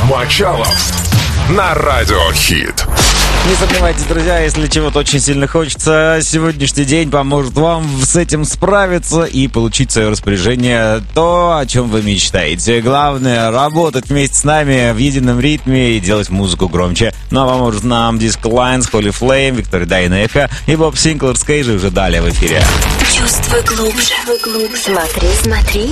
Мочалов на Радио Хит. Не сомневайтесь, друзья, если чего-то очень сильно хочется, сегодняшний день поможет вам с этим справиться и получить в свое распоряжение то, о чем вы мечтаете. Главное — работать вместе с нами в едином ритме и делать музыку громче. Ну а поможет нам Disco Lines, Holy Flame, Виктория Дайнека и Боб Синклер с Кейджи уже далее в эфире. Чувствуй глубже. Смотри.